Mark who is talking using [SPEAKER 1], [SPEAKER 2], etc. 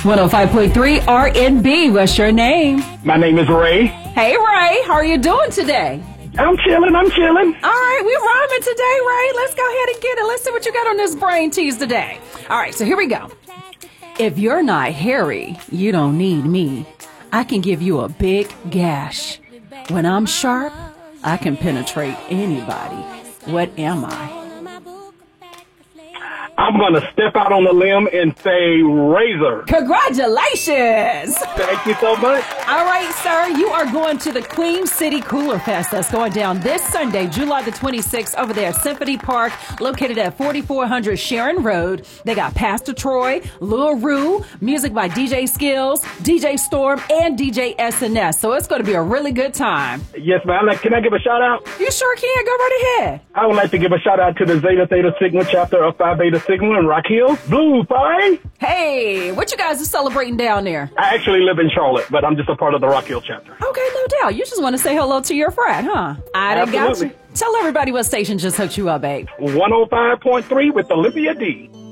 [SPEAKER 1] 105.3 RNB. What's your name?
[SPEAKER 2] My name is Ray.
[SPEAKER 1] Hey, Ray. How are you doing today?
[SPEAKER 2] I'm chilling.
[SPEAKER 1] All right, we rhyming today, Ray. Let's go ahead and get it. Let's see what you got on this brain tease today. All right, so here we go. If you're not hairy, you don't need me. I can give you a big gash. When I'm sharp, I can penetrate anybody. What am I?
[SPEAKER 2] I'm going to step out on the limb and say razor.
[SPEAKER 1] Congratulations!
[SPEAKER 2] Thank you so much.
[SPEAKER 1] All right, sir, you are going to the Queen City Cooler Fest that's going down this Sunday, July the 26th, over there at Symphony Park, located at 4400 Sharon Road. They got Pastor Troy, Lil Rue, music by DJ Skills, DJ Storm, and DJ SNS. So it's going to be a really good time.
[SPEAKER 2] Yes, ma'am. Can I give a shout out?
[SPEAKER 1] You sure can. Go right ahead.
[SPEAKER 2] I would like to give a shout out to the Zeta Theta Sigma chapter of Phi Beta Sigma in Rock Hill. Blue Phi.
[SPEAKER 1] Hey, what you guys are celebrating down there?
[SPEAKER 2] I actually live in Charlotte, but I'm just a part of the Rock Hill chapter.
[SPEAKER 1] Okay, no doubt. You just want to say hello to your frat, huh? I done got you. Tell everybody what station just hooked you up, babe.
[SPEAKER 2] 105.3 with Olympia D.